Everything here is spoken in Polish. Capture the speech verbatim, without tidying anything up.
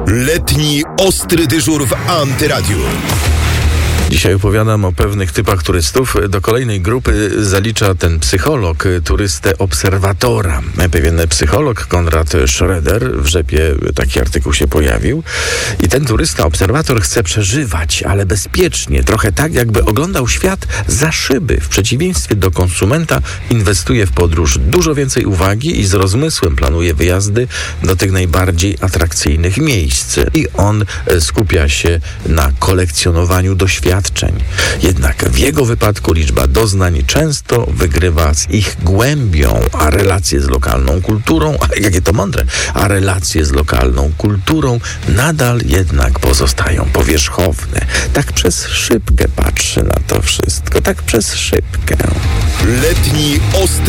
Letni ostry dyżur w Antyradiu. Dzisiaj opowiadam o pewnych typach turystów. Do kolejnej grupy zalicza ten psycholog, turystę obserwatora. Pewien psycholog, Konrad Schroeder, w Rzepie taki artykuł się pojawił. I ten turysta, obserwator chce przeżywać, ale bezpiecznie. Trochę tak, jakby oglądał świat za szyby. W przeciwieństwie do konsumenta inwestuje w podróż dużo więcej uwagi i z rozmysłem planuje wyjazdy do tych najbardziej atrakcyjnych miejsc. I on skupia się na kolekcjonowaniu doświadczeń. Jednak w jego wypadku liczba doznań często wygrywa z ich głębią, a relacje z lokalną kulturą, a jakie to mądre, a relacje z lokalną kulturą nadal jednak pozostają powierzchowne. Tak przez szybkę patrzy na to wszystko, tak przez szybkę. Letni ostry